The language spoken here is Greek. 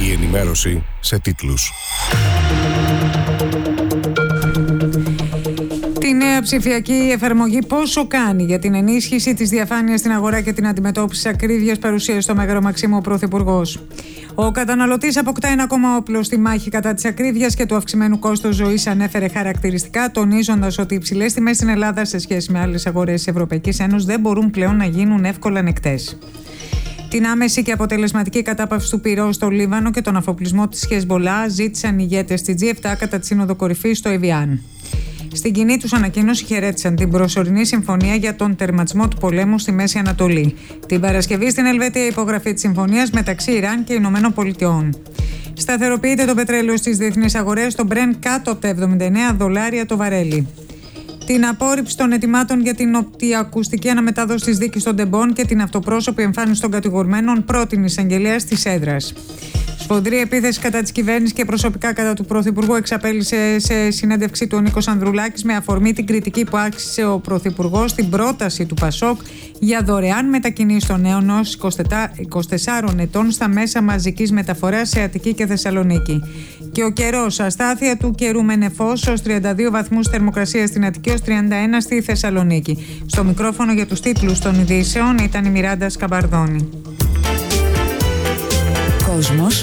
Η ενημέρωση σε τίτλους. Η νέα ψηφιακή εφαρμογή πόσο κάνει για την ενίσχυση της διαφάνειας στην αγορά και την αντιμετώπιση της ακρίβειας, παρουσίασε στο Μέγαρο Μαξίμου ο Πρωθυπουργός. Ο καταναλωτής αποκτά ένα ακόμα όπλο στη μάχη κατά της ακρίβειας και του αυξημένου κόστους ζωής, ανέφερε χαρακτηριστικά, τονίζοντας ότι οι υψηλές τιμές στην Ελλάδα σε σχέση με άλλες αγορές της Ευρωπαϊκής Ένωσης δεν μπορούν πλέον να γίνουν εύκολα ανεκτές. Την άμεση και αποτελεσματική κατάπαυση του πυρός στο Λίβανο και τον αφοπλισμό της Χεσμολάχ ζήτησαν οι ηγέτες της G7 κατά τη Σύνοδο Κορυφής στο Εβιάν. Στην κοινή τους ανακοίνωση χαιρέτησαν την προσωρινή συμφωνία για τον τερματισμό του πολέμου στη Μέση Ανατολή. Την Παρασκευή στην Ελβετία η υπογραφή της συμφωνίας μεταξύ Ιράν και Ηνωμένων Πολιτειών. Σταθεροποιείται το πετρέλαιο στις διεθνείς αγορές, το Brent κάτω από τα $79 το βαρέλι. Την απόρριψη των αιτημάτων για την οπτικοακουστική αναμετάδοση της δίκης των τεμπών και την αυτοπρόσωπη εμφάνιση των κατηγορουμένων πρότεινε η εισαγγελέας της έδρας. Σφοδρή επίθεση κατά της κυβέρνησης και προσωπικά κατά του Πρωθυπουργού εξαπέλυσε σε συνέντευξή του ο Νίκος Ανδρουλάκης με αφορμή την κριτική που άξισε ο Πρωθυπουργός στην πρόταση του Πασόκ για δωρεάν μετακινήσεις των νέων ως 24 ετών στα μέσα μαζικής μεταφοράς σε Αττική και Θεσσαλονίκη. Και ο καιρός, αστάθεια του καιρού με νεφός ως 32 βαθμούς θερμοκρασία στην Αττική, ως 31 στη Θεσσαλονίκη. Στο μικρόφωνο για τους τίτλους των ειδήσεων ήταν η Μιράντα Σκαμπαρδόνη. Κόσμος